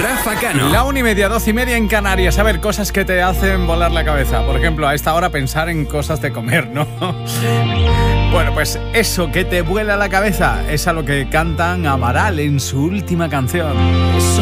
Rafa Cano. La 1:30, 12:30 en Canarias. A ver, cosas que te hacen volar la cabeza. Por ejemplo, a esta hora pensar en cosas de comer, ¿no? Bueno, pues eso que te vuela la cabeza es a lo que cantan Amaral en su última canción. Eso